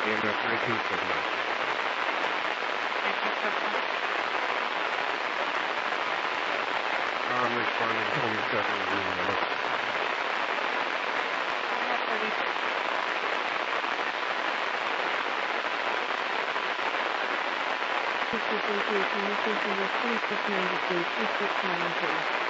in a 3-2 signal. I'm responding 27 minutes. This is 3693, 3693, 3693.